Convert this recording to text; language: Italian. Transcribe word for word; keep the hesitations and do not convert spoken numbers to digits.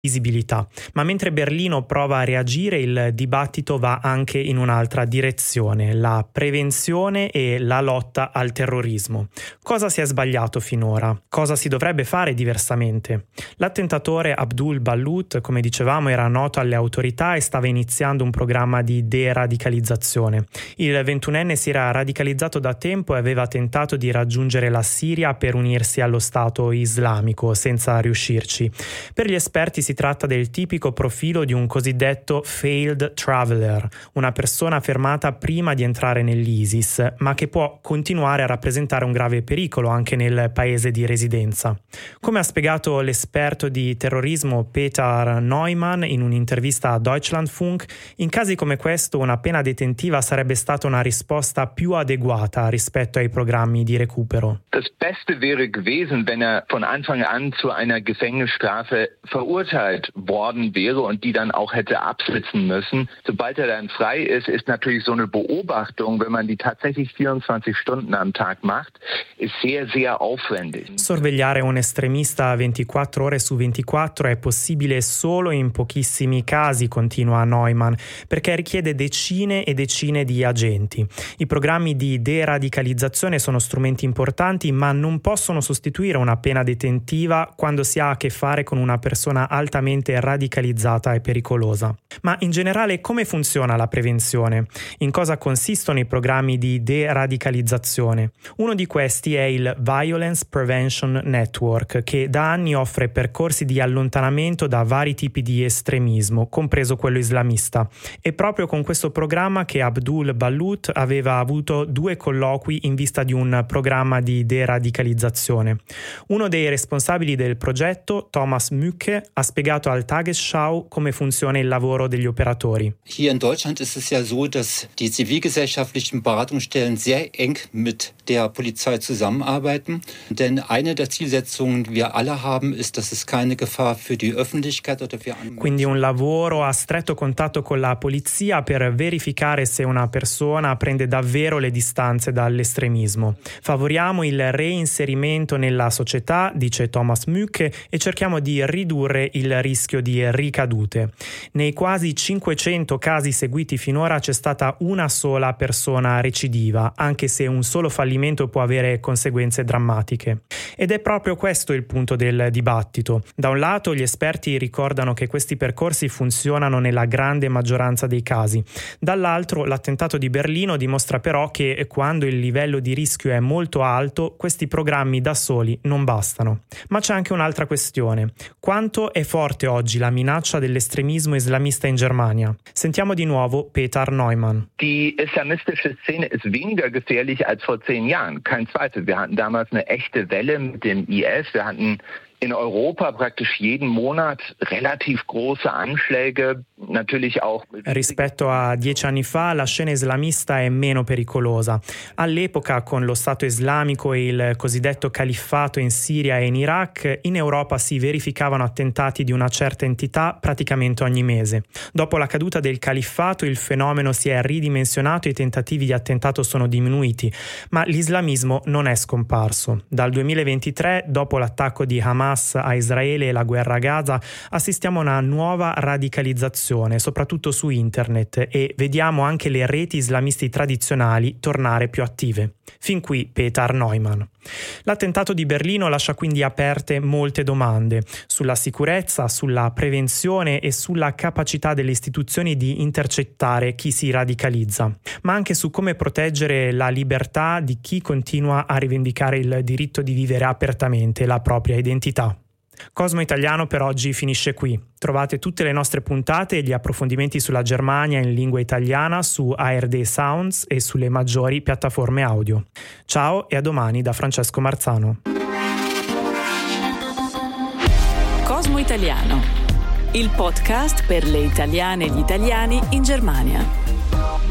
visibilità. Ma mentre Berlino prova a reagire, il dibattito va anche in un'altra direzione, la prevenzione e la lotta al terrorismo. Cosa si è sbagliato finora? Cosa si dovrebbe fare diversamente? L'attentatore Abdul Balut, come dicevamo, era noto alle autorità e stava iniziando un programma di deradicalizzazione. Il ventunenne si era radicalizzato da tempo e aveva tentato di raggiungere la Siria per unirsi allo Stato islamico, senza riuscirci. Per gli esperti si tratta del tipico profilo di un cosiddetto failed traveler, una persona fermata prima di entrare nell'ISIS, ma che può continuare a rappresentare un grave pericolo anche nel paese di residenza. Come ha spiegato l'esperto di terrorismo Peter Neumann in un'intervista a Deutschlandfunk, in casi come questo una pena detentiva sarebbe stata una risposta più adeguata rispetto ai programmi di recupero. Das Beste wäre gewesen, wenn er von Anfang an zu einer Gefängnisstrafe verurteilt worden wäre und die dann auch hätte absitzen müssen. Sobald er dann frei ist, ist natürlich so eine Beobachtung, wenn man die tatsächlich vierundzwanzig Stunden am Tag macht, ist sehr, sehr aufwendig. Sorvegliare un estremista ventiquattro ore su ventiquattro è possibile solo in pochissimi casi, continua Neumann, perché richiede decine e decine di agenti. I programmi di deradicalizzazione sono strumenti importanti, ma non possono sostituire una pena detentiva quando si ha a che fare con una persona altamente radicalizzata e pericolosa. Ma in generale come funziona la prevenzione? In cosa consistono i programmi di deradicalizzazione? Uno di questi è il Violence Prevention Network, che da anni offre percorsi di allontanamento da vari tipi di estremismo, compreso quello islamista. È proprio con questo programma che Abdul Balut aveva avuto due colloqui in vista di un programma di deradicalizzazione. Uno dei responsabili del progetto, Thomas Mücke, ha spiegato al Tagesschau come funziona il lavoro degli operatori. Hier in Deutschland ist es ja so, dass die zivilgesellschaftlichen Beratungsstellen sehr eng mit der Polizei zusammenarbeiten. Denn eine der Zielsetzungen, die wir alle haben, ist, dass es keine Gefahr für die Öffentlichkeit oder für andere. Quindi un lavoro a stretto contatto con la polizia per verificare se una persona prende davvero le distanze dall'estremismo. Favoriamo il reinserimento nella società, dice Thomas Mücke, e cerchiamo di ridurre il rischio di ricadute. Nei quasi cinquecento casi seguiti finora c'è stata una sola persona recidiva, anche se un solo fallimento può avere conseguenze drammatiche. Ed è proprio questo il punto del dibattito. Da un lato gli esperti ricordano che questi percorsi funzionano nella grande maggioranza dei casi. Dall'altro l'attentato di Berlino dimostra però che quando il livello di rischio è molto alto, questi programmi da soli non bastano. Ma c'è anche un'altra questione. Quanto è forte oggi la minaccia dell'estremismo islamista in Germania? Sentiamo di nuovo Peter Neumann. Die islamistische Szene ist weniger gefährlich als vor zehn Jahren. Kein Zweifel. Wir hatten damals eine echte Welle mit dem I S. Wir hatten in Europa praktisch jeden Monat relativ große Anschläge, natürlich auch. Rispetto a dieci anni fa la scena islamista è meno pericolosa. All'epoca, con lo Stato islamico e il cosiddetto califfato in Siria e in Iraq, in Europa si verificavano attentati di una certa entità praticamente ogni mese. Dopo la caduta del califfato il fenomeno si è ridimensionato e i tentativi di attentato sono diminuiti, ma l'islamismo non è scomparso. Dal duemilaventitré, dopo l'attacco di Hamas a Israele e la guerra a Gaza, assistiamo a una nuova radicalizzazione, soprattutto su internet, e vediamo anche le reti islamisti tradizionali tornare più attive. Fin qui Peter Neumann. L'attentato di Berlino lascia quindi aperte molte domande sulla sicurezza, sulla prevenzione e sulla capacità delle istituzioni di intercettare chi si radicalizza, ma anche su come proteggere la libertà di chi continua a rivendicare il diritto di vivere apertamente la propria identità. Cosmo Italiano per oggi finisce qui. Trovate tutte le nostre puntate e gli approfondimenti sulla Germania in lingua italiana su A R D Sounds e sulle maggiori piattaforme audio. Ciao e a domani da Francesco Marzano. Cosmo Italiano, il podcast per le italiane e gli italiani in Germania.